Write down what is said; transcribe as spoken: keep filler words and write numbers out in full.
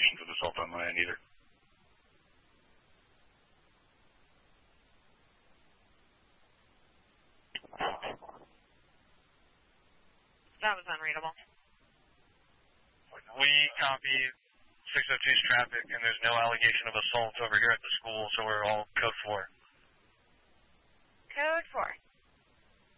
allegations of assault on my end either. That was unreadable. We copy six oh two's traffic, and there's no allegation of assault over here at the school, so we're all code four. Code four.